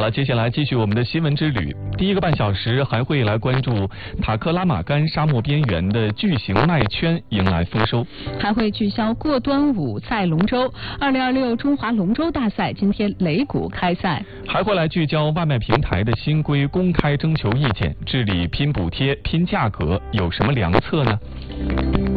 了，接下来继续我们的新闻之旅。第一个半小时还会来关注塔克拉玛干沙漠边缘的巨型麦圈迎来丰收， 还会聚焦过端午赛龙舟。2026中华龙舟大赛今天擂鼓开赛， 还会来聚焦外卖平台的新规公开征求意见，治理拼补贴、拼价格有什么良策呢？